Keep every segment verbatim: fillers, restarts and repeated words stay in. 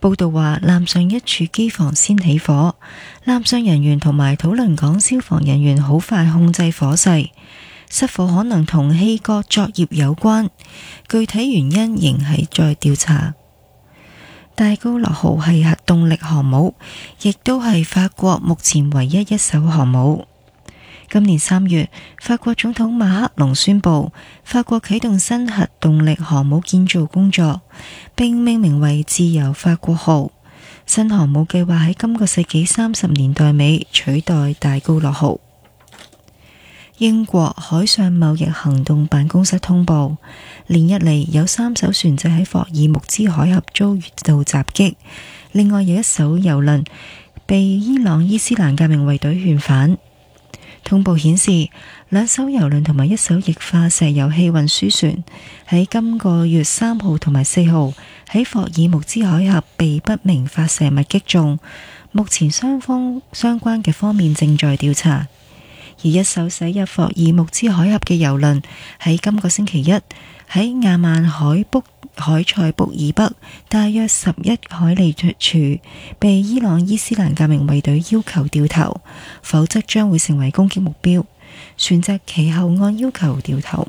報道話，艦上一處機房先起火，艦上人員同埋土倫港消防人員好快控制火勢。失火可能同氣割作業有關，具體原因仍係在調查。戴高樂號係核動力航母，亦都係法國目前唯一一艘航母。今年三月，法國總統馬克龍宣布，法國啟動新核動力航母建造工作，並命名為自由法國號。新航母計劃喺今個世紀三十年代尾取代戴高樂號。英國海上貿易行動辦公室通報，連日嚟有三艘船隻喺霍爾木茲海峽遭遇到襲擊，另外有一艘油輪被伊朗伊斯蘭革命衛隊勸返。通報顯示，兩艘油輪同埋一艘液化石油氣運輸船喺今個月三號同埋四號喺霍爾木茲海峽被不明發射物擊中，目前雙方相關嘅方面正在調查。而一艘駛入霍爾木茲海峽嘅油輪喺今個星期一喺亞曼海卜海塞卜以北大約十一海里處被伊朗伊斯蘭革命衛隊要求掉頭，否則將會成為攻擊目標。船隻其後按要求掉頭。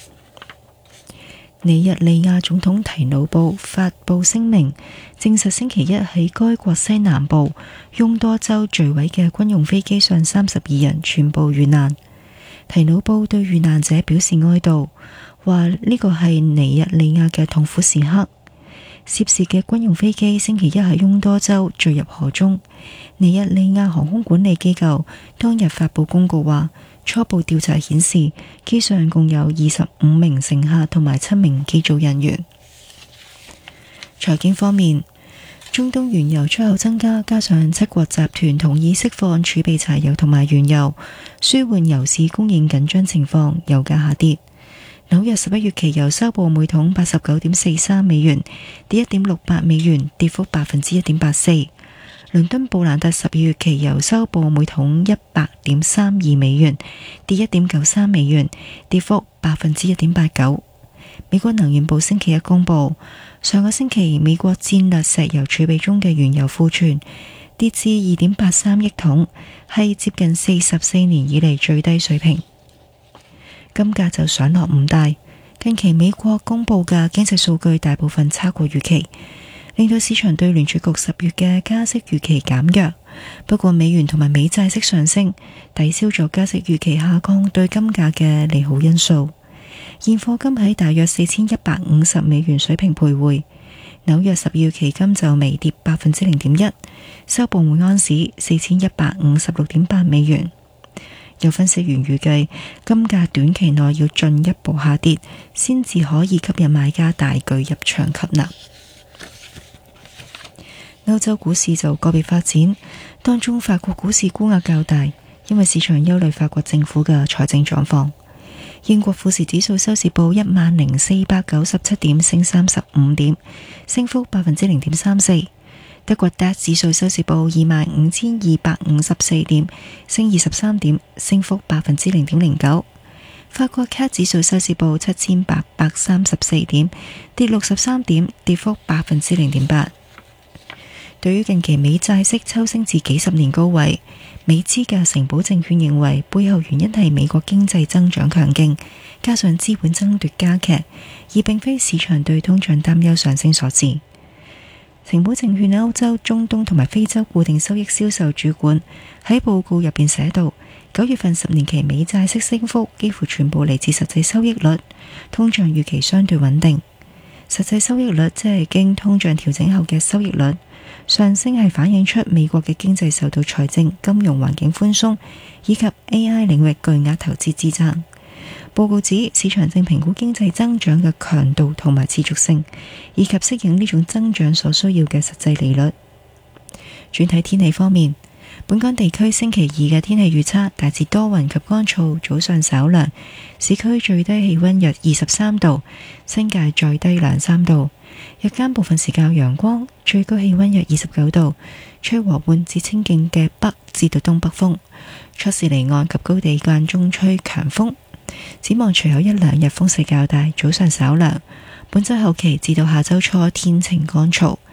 尼日利亞總統提努布發布聲明，證實星期一喺該國西南部翁多州墜毀嘅軍用飛機上三十二人全部遇難。提努布對遇難者表示哀悼，話呢個係尼日利亞嘅痛苦時刻。涉事嘅軍用飛機星期一喺翁多州墜入河中。尼日利亞航空管理機構當日發布公告話，初步調查顯示，機上共有二十五名乘客同埋七名機組人員。財經方面，中東原油出口增加，加上七國集團同意釋放儲備柴油同埋原油，舒緩油市供應緊張情況，油價下跌。紐約十一月期油收報每桶八十九點四三美元，跌一點六八美元，跌幅百分之一點八四。倫敦布蘭特十二月期油收報每桶一百點三二美元，跌一點九三美元，跌幅百分之一點八九。美國能源部星期一公布，上個星期美國戰略石油儲備中嘅原油庫存跌至二點八三億桶，係接近四十四年以嚟最低水平。金價就上落唔大，近期美國公布嘅經濟數據大部分差過預期，令到市場對聯儲局十月嘅加息預期減弱。不過美元同埋美債息上升，抵消咗加息預期下降對金價嘅利好因素。現貨金喺大約四千一百五十美元水平徘徊。紐約十二月期金就微跌百分之零點一，收報每安士四千一百五十六點八美元。有分析員預計，金價短期內要進一步下跌，先至可以吸引買家大舉入場吸納。歐洲股市就個別發展，當中法國股市沽壓較大，因為市場憂慮法國政府嘅財政狀況。英國富時指數收市報一萬零四百九十七點，升三十五點，升幅百分之零點三四。德國 D A X 指數收市報二萬五千二百五十四點，升二十三點，升幅百分之零點零九。法國 C A C 指數收市報七千八百三十四點，跌六十三點，跌幅百分之零點八。對於近期美債息抽升至幾十年高位，美資嘅城堡證券認為背後原因係美國經濟增長強勁，加上資本爭奪加劇，而並非市場對通脹擔憂上升所致。城堡證券歐洲、中東同埋非洲固定收益銷售主管喺報告入邊寫道，九月份十年期美債息升幅幾乎全部嚟自實際收益率，通脹預期相對穩定。實際收益率即係經通脹調整後嘅收益率上升，係反映出美國嘅經濟受到財政、金融環境寬鬆以及 A I 領域巨額投資支撐。報告指市場正評估經濟增長嘅強度同埋持續性，以及適應呢種增長所需要嘅實際利率。轉睇天氣方面，本港地區星期二嘅天氣預測大致多雲及乾燥，早上稍涼，市區最低氣溫約二十三度，新界再低兩三度。日間部分時間有陽光，最高氣溫約二十九度，吹和緩至清勁嘅北至到東北風，初時離岸及高地間中吹強風。展望隨後一兩日風勢較大，早上稍涼。本周後期至到下周初天晴乾燥。